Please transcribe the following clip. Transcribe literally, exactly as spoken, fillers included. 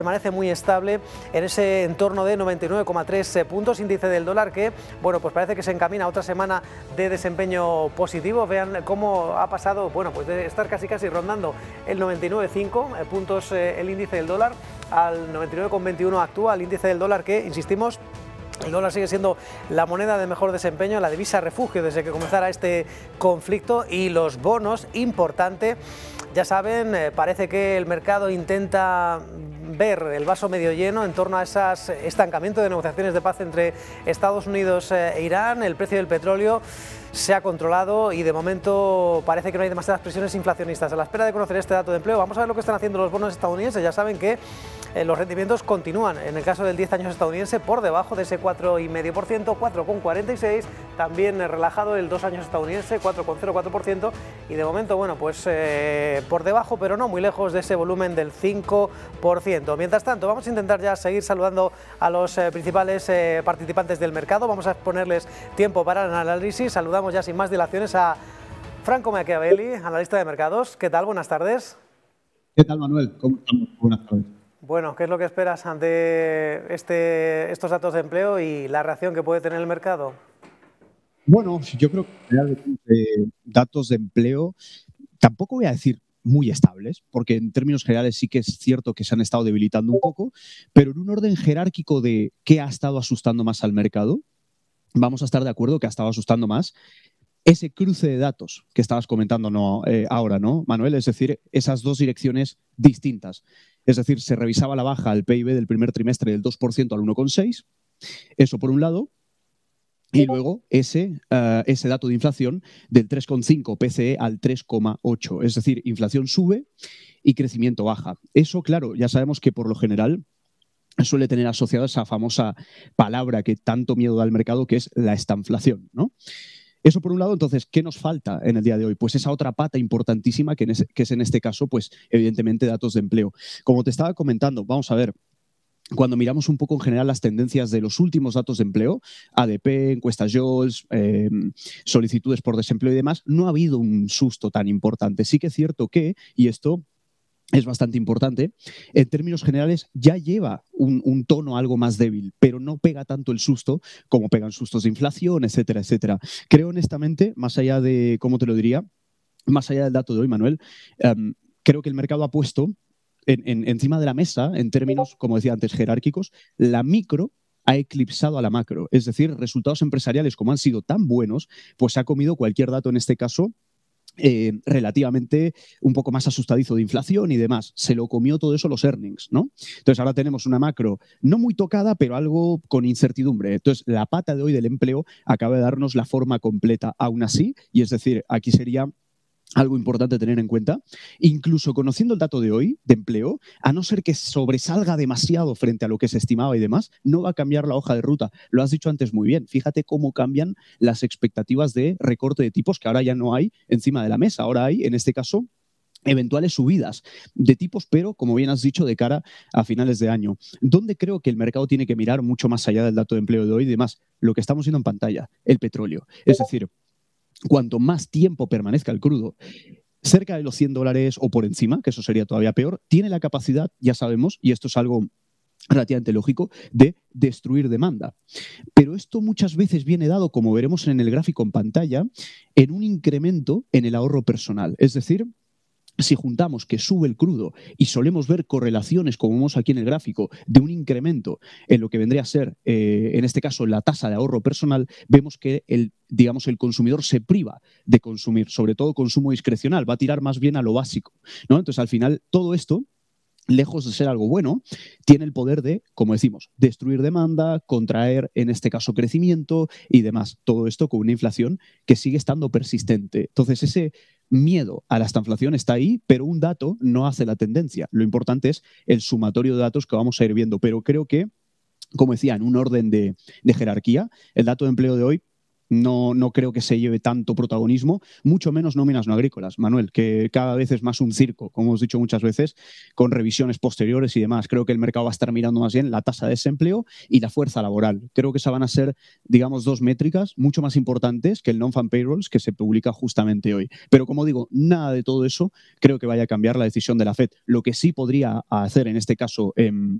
Permanece muy estable en ese entorno de noventa y nueve coma tres puntos, índice del dólar que, bueno, pues parece que se encamina a otra semana de desempeño positivo. Vean cómo ha pasado, bueno, pues de estar casi casi rondando el noventa y nueve coma cinco puntos eh, el índice del dólar, al noventa y nueve coma veintiuno actúa el índice del dólar que, insistimos, el dólar sigue siendo la moneda de mejor desempeño, la divisa refugio desde que comenzara este conflicto, y los bonos, importante, ya saben, eh, parece que el mercado intenta ver el vaso medio lleno en torno a ese estancamiento de negociaciones de paz entre Estados Unidos e Irán. El precio del petróleo se ha controlado y de momento parece que no hay demasiadas presiones inflacionistas. A la espera de conocer este dato de empleo, vamos a ver lo que están haciendo los bonos estadounidenses. Ya saben que eh, los rendimientos continúan, en el caso del diez años estadounidense, por debajo de ese cuatro coma cinco por ciento, cuatro coma cuarenta y seis, también eh, relajado el dos años estadounidense, cuatro coma cero cuatro por ciento, y de momento, bueno, pues eh, por debajo, pero no muy lejos de ese volumen del cinco por ciento. Mientras tanto, vamos a intentar ya seguir saludando a los eh, principales eh, participantes del mercado. Vamos a ponerles tiempo para el análisis. Saludamos ya sin más dilaciones a Franco Machiavelli, analista de mercados. ¿Qué tal? Buenas tardes. ¿Qué tal, Manuel? ¿Cómo estamos? Buenas tardes. Bueno, ¿qué es lo que esperas ante este, estos datos de empleo y la reacción que puede tener el mercado? Bueno, yo creo que eh, datos de empleo, tampoco voy a decir muy estables, porque en términos generales sí que es cierto que se han estado debilitando un poco, pero en un orden jerárquico de qué ha estado asustando más al mercado, vamos a estar de acuerdo que ha estado asustando más ese cruce de datos que estabas comentando no, eh, ahora, ¿no, Manuel? Es decir, esas dos direcciones distintas. Es decir, se revisaba la baja al P I B del primer trimestre del dos por ciento al uno coma seis, eso por un lado, y luego ese, uh, ese dato de inflación del tres coma cinco P C E al tres coma ocho. Es decir, inflación sube y crecimiento baja. Eso, claro, ya sabemos que por lo general suele tener asociada esa famosa palabra que tanto miedo da al mercado, que es la estanflación, ¿no? Eso por un lado. Entonces, ¿qué nos falta en el día de hoy? Pues esa otra pata importantísima que, en ese, que es en este caso, pues evidentemente datos de empleo. Como te estaba comentando, vamos a ver, cuando miramos un poco en general las tendencias de los últimos datos de empleo, A D P, encuestas JOLTS, eh, solicitudes por desempleo y demás, no ha habido un susto tan importante. Sí que es cierto que, y esto es bastante importante, en términos generales ya lleva un, un tono algo más débil, pero no pega tanto el susto como pegan sustos de inflación, etcétera, etcétera. Creo honestamente, más allá de, ¿cómo te lo diría? Más allá del dato de hoy, Manuel, um, creo que el mercado ha puesto en, en, encima de la mesa, en términos, como decía antes, jerárquicos, la micro ha eclipsado a la macro. Es decir, resultados empresariales como han sido tan buenos, pues se ha comido cualquier dato en este caso Eh, relativamente un poco más asustadizo de inflación y demás. Se lo comió todo eso los earnings, ¿no? Entonces ahora tenemos una macro no muy tocada, pero algo con incertidumbre. Entonces la pata de hoy del empleo acaba de darnos la forma completa aún así, y es decir, aquí sería algo importante tener en cuenta, incluso conociendo el dato de hoy de empleo, a no ser que sobresalga demasiado frente a lo que se estimaba y demás, no va a cambiar la hoja de ruta. Lo has dicho antes muy bien. Fíjate cómo cambian las expectativas de recorte de tipos, que ahora ya no hay encima de la mesa. Ahora hay, en este caso, eventuales subidas de tipos, pero, como bien has dicho, de cara a finales de año. ¿Dónde creo que el mercado tiene que mirar mucho más allá del dato de empleo de hoy y demás? Lo que estamos viendo en pantalla, el petróleo. Es decir, cuanto más tiempo permanezca el crudo cerca de los cien dólares o por encima, que eso sería todavía peor, tiene la capacidad, ya sabemos, y esto es algo relativamente lógico, de destruir demanda. Pero esto muchas veces viene dado, como veremos en el gráfico en pantalla, en un incremento en el ahorro personal. Es decir, si juntamos que sube el crudo y solemos ver correlaciones, como vemos aquí en el gráfico, de un incremento en lo que vendría a ser, eh, en este caso, la tasa de ahorro personal, vemos que el, digamos, el consumidor se priva de consumir, sobre todo consumo discrecional, va a tirar más bien a lo básico, ¿no? Entonces, al final, todo esto, lejos de ser algo bueno, tiene el poder de, como decimos, destruir demanda, contraer, en este caso, crecimiento y demás. Todo esto con una inflación que sigue estando persistente. Entonces, ese miedo a la estanflación está ahí, pero un dato no hace la tendencia. Lo importante es el sumatorio de datos que vamos a ir viendo. Pero creo que, como decía, en un orden de, de jerarquía, el dato de empleo de hoy No, no creo que se lleve tanto protagonismo, mucho menos nóminas no agrícolas, Manuel, que cada vez es más un circo, como hemos dicho muchas veces, con revisiones posteriores y demás. Creo que el mercado va a estar mirando más bien la tasa de desempleo y la fuerza laboral. Creo que esas van a ser, digamos, dos métricas mucho más importantes que el non-farm payrolls que se publica justamente hoy. Pero como digo, nada de todo eso creo que vaya a cambiar la decisión de la Fed. Lo que sí podría hacer en este caso eh,